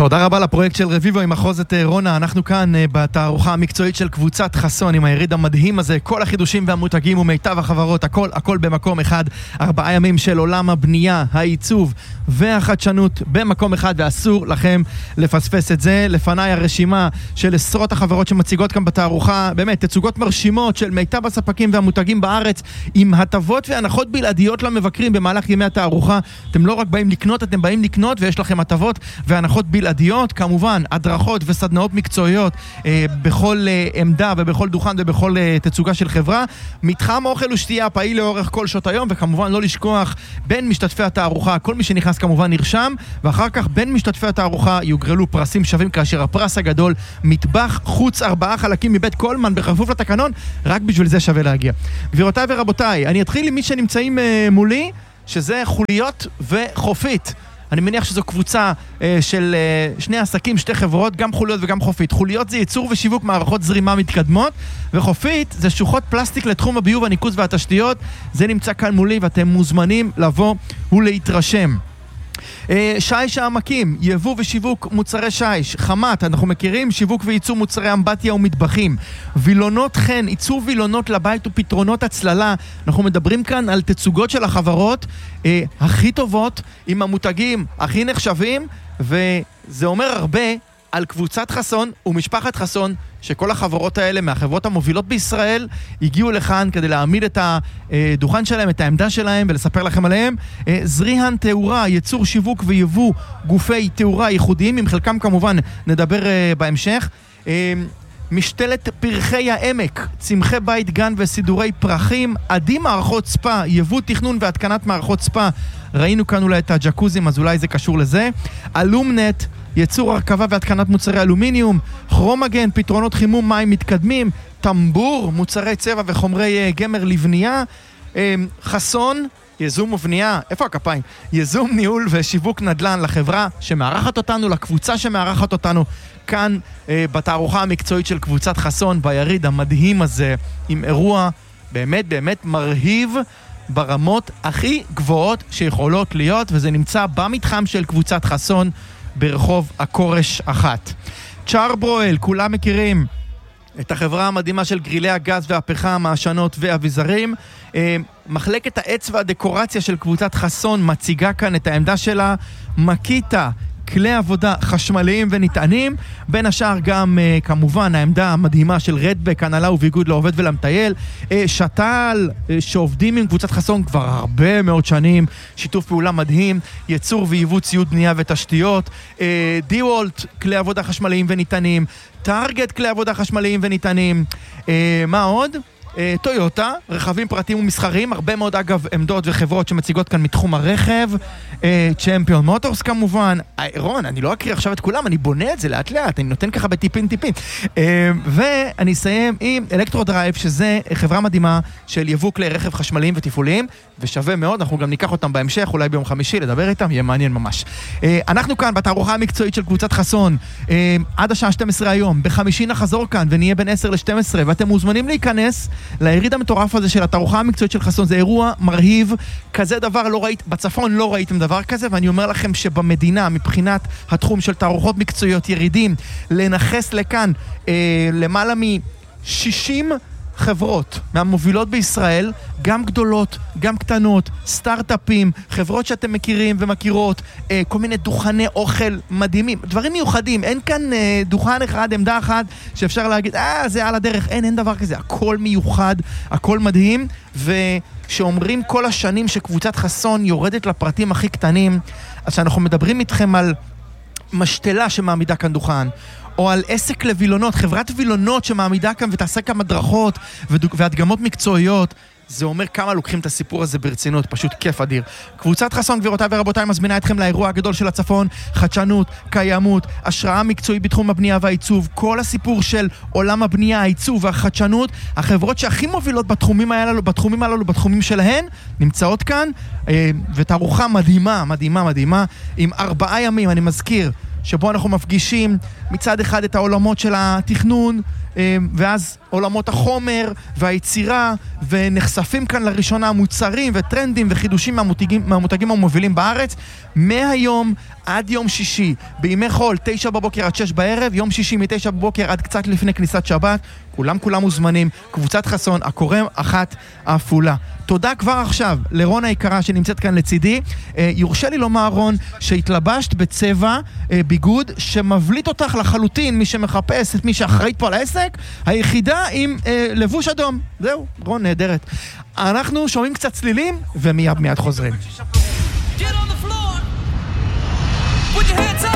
תודה רבה לפרויקט של רביבו עם מחוזת רונה. אנחנו כאן בתערוכה המקצועית של קבוצת חסון עם היריד המדהים הזה, כל החידושים והמותגים ומיטב החברות, הכל במקום אחד. 4 ימים של עולם הבנייה, העיצוב והחדשנות במקום אחד, ואסור לכם לפספס את זה. לפניי הרשימה של עשרות החברות שמציגות כאן בתערוכה, באמת תצוגות מרשימות של מיטב הספקים והמותגים בארץ, עם הטבות והנחות בלעדיות למבקרים במהלך ימי התערוכה. אתם לא רק באים לקנות, אתם באים לקנות ויש לכם הטבות והנחות בלעדיות, כמובן הדרכות וסדנאות מקצועיות בכל עמדה ובכל דוכן ובכל תצוגה של חברה. מתחם אוכל ושתייה פעיל לאורך כל שעות היום, וכמובן לא לשכוח בין משתתפי התערוכה, כל מי שנכנס כמובן נרשם, ואחר כך בין משתתפי התערוכה יוגרלו פרסים שווים, כאשר הפרס הגדול מטבח חוץ 4 חלקים מבית קולמן בכפוף לתקנון, רק בשביל זה שווה להגיע. גבירותיי ורבותיי, אני אתחיל עם מי שנמצאים מולי, שזה חוליות וחופית. אני מניח שזו קבוצה של שני עסקים, 2 חברות, גם חוליות וגם חופית. חוליות זה ייצור ושיווק מערכות זרימה מתקדמות, וחופית זה שוחות פלסטיק לתחום הביוב, הניקוז והתשתיות. זה נמצא כאן מולי ואתם מוזמנים לבוא ולהתרשם. שיש העמקים, יבוא ושיווק מוצרי שיש. חמת, אנחנו מכירים, שיווק וייצור מוצרי אמבטיה ומטבחים. וילונות חן, ייצור וילונות לבית ופתרונות הצללה. אנחנו מדברים כאן על תצוגות של החברות הכי טובות, עם המותגים הכי נחשבים, וזה אומר הרבה על קבוצת חסון ומשפחת חסון, שכל החברות האלה מהחברות המובילות בישראל הגיעו לכאן כדי להעמיד את הדוכן שלהם, את העמדה שלהם ולספר לכם עליהם. זריהן תאורה, ייצור שיווק ויבוא גופי תאורה ייחודיים, עם חלקם כמובן נדבר בהמשך. משתלת פרחי העמק, צמחי בית גן וסידורי פרחים, עדי מערכות ספה, יבוא תכנון והתקנת מערכות ספה. ראינו כאן אולי את הג'קוזים, אז אולי זה קשור לזה. אלומנט, ייצור הרכבה והתקנת מוצרי אלומיניום. כרומגן, פתרונות חימום מים מתקדמים. טמבור, מוצרי צבע וחומרי גמר לבנייה. חסון, יזום ובנייה, איפה הכפיים? יזום, ניהול ושיווק נדל"ן לחברה שמארחת אותנו, לקבוצה שמארחת אותנו כאן בתערוכה המקצועית של קבוצת חסון, ביריד המדהים הזה, עם אירוע באמת באמת מרהיב ברמות הכי גבוהות שיכולות להיות, וזה נמצא במתחם של קבוצת חסון ברחוב הקורש 1. צ'רברואל, כולם מכירים את החברה המדהימה של גרילי הגז והפחם, העשנות והאביזרים. מחלקת העץ והדקורציה של קבוצת חסון מציגה כאן את העמדה שלה. מקיטה, כלי עבודה חשמליים ונטענים, בין השאר גם כמובן העמדה המדהימה של רדבק, הנהלה וביגוד לעובד ולמטייל. שטל, שעובדים עם קבוצת חסון כבר הרבה מאוד שנים, שיתוף פעולה מדהים, ייצור ויבוא ציוד בנייה ותשתיות. דיוולט, כלי עבודה חשמליים ונטענים. טארגט, כלי עבודה חשמליים ונטענים. מה עוד? טויוטה, רכבים פרטיים ומסחריים, הרבה מאוד אגב עמדות וחברות שמציגות כאן מתחום הרכב. צ'מפיון מוטורס כמובן. רון, אני לא אקריא עכשיו את כולם, אני בונה את זה לאט לאט, אני נותן ככה בטיפין. ואני אסיים עם אלקטרו דרייב, שזה חברה מדהימה של יבוא כלי רכב חשמליים ותפעוליים, ושווה מאוד, אנחנו גם ניקח אותם בהמשך, אולי ביום חמישי, לדבר איתם, יהיה מעניין ממש. אנחנו כאן בתערוכה המקצועית של קבוצת חסון, עד השעה 12 היום, בחמישי נחזור כאן, ונהיה בין 10 ל-12, ואתם מוזמנים להיכנס ליריד המטורף הזה של התערוכה המקצועית של חסון. זה אירוע מרהיב, כזה דבר לא ראית, בצפון לא ראיתם דבר כזה, ואני אומר לכם שבמדינה, מבחינת התחום של תערוכות מקצועיות, ירידים, לנחס לכאן למעלה מ-60 חברות מהמובילות בישראל, גם גדולות, גם קטנות, סטארט-אפים, חברות שאתם מכירים ומכירות, כל מיני דוכני אוכל מדהימים, דברים מיוחדים. אין כאן דוכן אחד, עמדה אחת שאפשר להגיד, זה על הדרך. אין דבר כזה, הכל מיוחד, הכל מדהים. ושאומרים כל השנים שקבוצת חסון יורדת לפרטים הכי קטנים, אז שאנחנו מדברים איתכם על משתלה שמעמידה כאן דוכן, או על עסק לווילונות, חברת וילונות שמעמידה כאן ותעשה כאן מדרכות והדגמות מקצועיות, זה אומר כמה לוקחים את הסיפור הזה ברצינות, פשוט כיף אדיר. קבוצת חסון, גבירותיי ורבותיי, מזמינה אתכם לאירוע הגדול של הצפון, חדשנות, קיימות, השראה מקצועית בתחום הבנייה והעיצוב, כל הסיפור של עולם הבנייה, העיצוב והחדשנות, החברות שהכי מובילות בתחומים הללו, בתחומים שלהן, נמצאות כאן, ותערוכה מדהימה, עם 4 ימים, אני מזכיר, שבו אנחנו מפגישים מצד אחד את העולמות של התכנון, ואז עולמות החומר והיצירה, ונחשפים כאן לראשונה מוצרים וטרנדים וחידושים מהמותגים המובילים בארץ, מהיום עד יום שישי, בימי חול, 9 בבוקר עד 6 בערב, יום שישי מ-9 בבוקר עד קצת לפני כניסת שבת, כולם מוזמנים, קבוצת חסון, הקורם 1 עפולה. תודה כבר עכשיו לרונה היקרה שנמצאת כאן לצידי. יורשה לי לומר, רון, שהתלבשת בצבע ביגוד שמבליט אותך לחלוטין, מי שמחפש את מי שאחראית פה על העסק, היחידה עם לבוש אדום. זהו, רון, נהדרת. אנחנו שומעים קצת צלילים ומיד חוזרים. Get on the floor. Put your hands up.